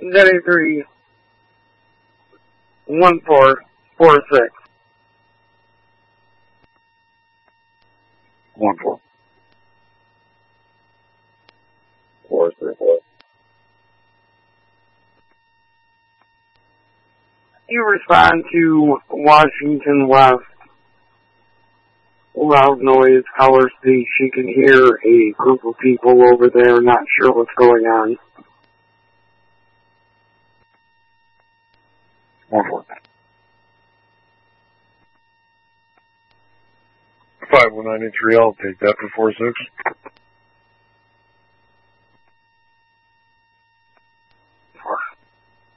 Z83 1446. 1446. You respond to Washington West. Loud noise, caller speak. She can hear a group of people over there, not sure what's going on. 5193, I'll take that for 46.